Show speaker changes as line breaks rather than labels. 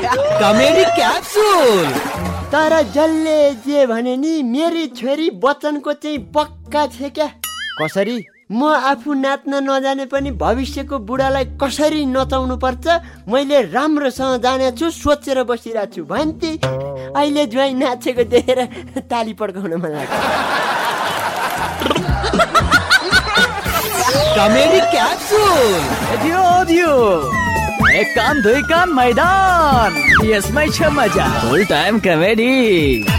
Comedy capsule.
तर जसले जे भने नि मेरी छोरी बच्चनको चाहिँ पक्का छ क्या। कसरी? म आफू नाच्न नजाने पनि भविष्यको बुढालाई कसरी नचाउनु पर्छ मैले राम्रोसँग जाने छु, सोचेर बसिरहेको छु भन्थे। अहिले ज्वाइँ नाचेको देखेर ताली पड्काउन मन लाग्छ।
Comedy capsule.
एक काम दुई काम मैदान, यसमै छ मजा। फुल टाइम कमेडी।